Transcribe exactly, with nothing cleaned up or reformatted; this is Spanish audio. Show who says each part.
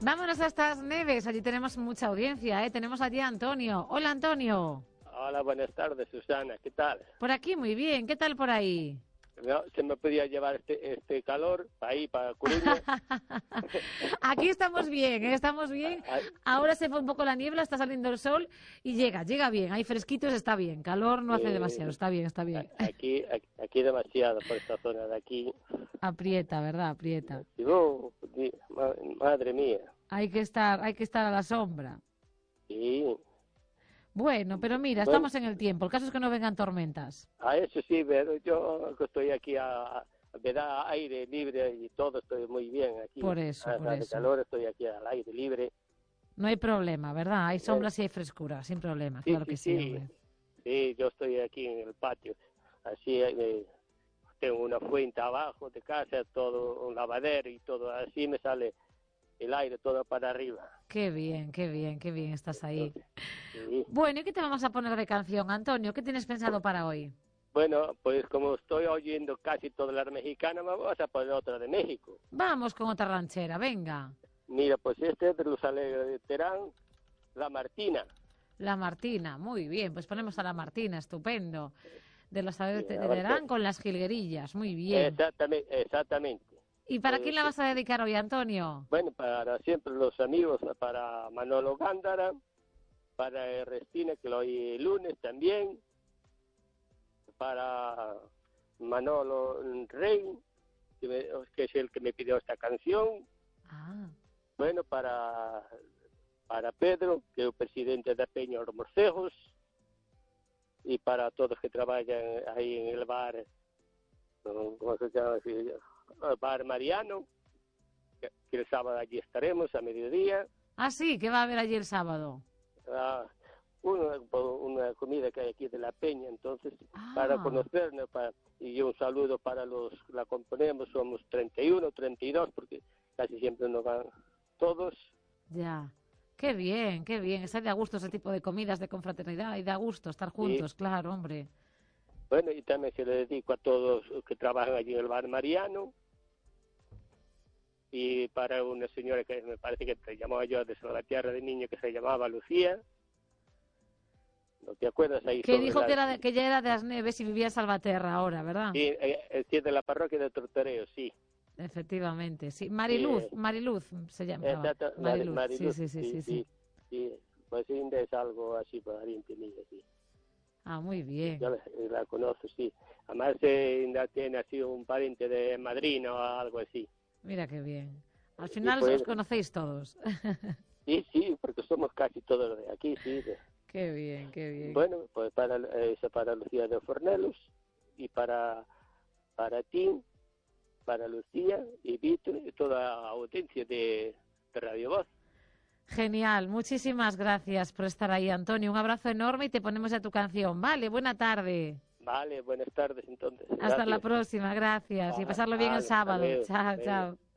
Speaker 1: Vámonos a estas Neves, allí tenemos mucha audiencia, ¿eh? Tenemos allí a Antonio. Hola, Antonio.
Speaker 2: Hola, buenas tardes, Susana, ¿qué tal?
Speaker 1: Por aquí muy bien, ¿qué tal por ahí?
Speaker 2: No, se me podía llevar este este calor para ahí, para Coruña.
Speaker 1: Aquí estamos bien, ¿eh? Estamos bien.
Speaker 2: Ay,
Speaker 1: Ahora se fue un poco la niebla, está saliendo el sol y llega, llega bien. Hay fresquitos, está bien. Calor no hace demasiado,
Speaker 2: eh,
Speaker 1: está bien, está bien.
Speaker 2: aquí, aquí, aquí demasiado por esta zona de aquí.
Speaker 1: Aprieta, ¿verdad? Aprieta.
Speaker 2: Digo, di- ma- madre mía,
Speaker 1: Hay que estar, hay que estar a la sombra.
Speaker 2: sí.
Speaker 1: Bueno, pero mira,
Speaker 2: Bueno,
Speaker 1: estamos en el tiempo. El caso es que no vengan tormentas.
Speaker 2: a eso sí, pero yo que estoy aquí a, a me da aire libre y todo, estoy muy bien aquí.
Speaker 1: Por eso,
Speaker 2: A
Speaker 1: por
Speaker 2: de
Speaker 1: eso.
Speaker 2: calor estoy aquí al aire libre.
Speaker 1: No hay problema, ¿verdad? Hay
Speaker 2: Eh,
Speaker 1: sombras y hay frescura, sin problema.
Speaker 2: sí,
Speaker 1: Claro
Speaker 2: sí,
Speaker 1: que sí,
Speaker 2: sí,
Speaker 1: hombre.
Speaker 2: sí, yo estoy aquí en el patio. Así eh, tengo una fuente abajo de casa, todo un lavadero y todo, así me sale el aire todo para arriba.
Speaker 1: Qué bien, qué bien, qué bien estás ahí.
Speaker 2: Entonces, sí.
Speaker 1: Bueno, ¿y qué te vamos a poner de canción, Antonio? ¿Qué tienes pensado para hoy?
Speaker 2: Bueno, pues como estoy oyendo casi todas las mexicanas, me vamos a poner otra de México.
Speaker 1: Vamos con otra ranchera, venga.
Speaker 2: Mira, pues este es de los Alegres de Terán, La Martina.
Speaker 1: La Martina, muy bien, pues ponemos a la Martina, estupendo. De los Alegres
Speaker 2: Sí,
Speaker 1: de
Speaker 2: a ver
Speaker 1: Terán
Speaker 2: qué-
Speaker 1: con las jilguerillas, muy bien.
Speaker 2: Exactamente, exactamente.
Speaker 1: ¿Y para
Speaker 2: Pues,
Speaker 1: quién la vas a dedicar hoy, Antonio?
Speaker 2: bueno, para siempre los amigos, para Manolo Gándara, para Ernestina, que lo oí el lunes también, para Manolo Rey, que, me- que es el que me pidió esta canción,
Speaker 1: Ah,
Speaker 2: bueno, para, para Pedro, que es el presidente de Peña Los Morcejos, y para todos que trabajan ahí en el bar, ¿no? ¿Cómo se llama? Sí, el bar Mariano, que, que el sábado allí estaremos a mediodía.
Speaker 1: ah, sí, que va a haber allí el sábado.
Speaker 2: Ah, una, una comida que hay aquí de la Peña, entonces,
Speaker 1: Ah.
Speaker 2: para conocernos, para, y un saludo para los que la componemos, somos treinta y uno, treinta y dos, porque casi siempre nos van todos.
Speaker 1: Ya. Qué bien, qué bien. Está de a gusto ese tipo de comidas de confraternidad y da gusto estar juntos, claro, hombre.
Speaker 2: Bueno, y también se le dedico a todos los que trabajan allí en el bar Mariano, y para una señora que me parece que te llamaba yo de Salvatierra de niño, que se llamaba Lucía. ¿No te acuerdas ahí?
Speaker 1: Que
Speaker 2: sobre
Speaker 1: dijo
Speaker 2: la-
Speaker 1: que, era de- que ya era de As Neves y vivía en Salvaterra ahora, ¿verdad?
Speaker 2: Sí, eh, eh, sí, de la parroquia de Tortereo, sí.
Speaker 1: Efectivamente, sí. Mariluz,
Speaker 2: Sí, eh,
Speaker 1: Mariluz se llamaba.
Speaker 2: Exacto, Mari-
Speaker 1: Mariluz,
Speaker 2: Mariluz,
Speaker 1: sí, sí, sí, sí, sí.
Speaker 2: sí, sí. Pues Inda es algo así pariente mía, sí.
Speaker 1: Ah, muy bien.
Speaker 2: Yo la, la conozco, sí. Además, eh, Inda tiene así un pariente de madrina o algo así.
Speaker 1: Mira qué bien. Al final
Speaker 2: pues-
Speaker 1: os conocéis todos.
Speaker 2: Sí, sí, porque somos casi todos de aquí, sí. de-
Speaker 1: Qué bien, qué bien.
Speaker 2: Bueno, pues para eh, eso para Lucía de Fornelos y para para ti, para Lucía y Víctor y toda la audiencia de, de Radio Voz.
Speaker 1: Genial, muchísimas gracias por estar ahí, Antonio. Un abrazo enorme y te ponemos ya tu canción. Vale, buena tarde.
Speaker 2: Vale, buenas tardes entonces.
Speaker 1: Hasta la
Speaker 2: Gracias.
Speaker 1: próxima, gracias. Y
Speaker 2: Ah,
Speaker 1: pasarlo bien el
Speaker 2: vale, hasta
Speaker 1: sábado.
Speaker 2: luego,
Speaker 1: Chao,
Speaker 2: hasta luego.
Speaker 1: chao.